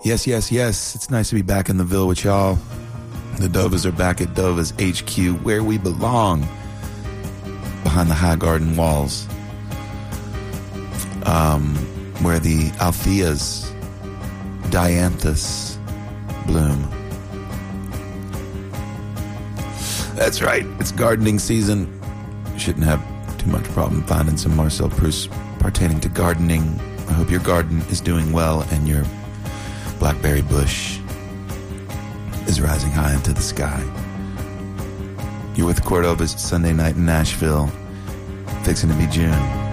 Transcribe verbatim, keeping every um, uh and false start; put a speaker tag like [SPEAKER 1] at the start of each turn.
[SPEAKER 1] Yes, yes, yes. It's nice to be back in the Ville with y'all. The Dovas are back at Dova's H Q, where we belong, behind the High Garden walls, um, where the Altheas, Dianthus bloom. That's right. It's gardening season. You shouldn't have too much problem finding some Marcel Proust pertaining to gardening. I hope your garden is doing well and your blackberry bush is rising high into the sky. You're with Cordovas Sunday night in Nashville. Fixing to be June.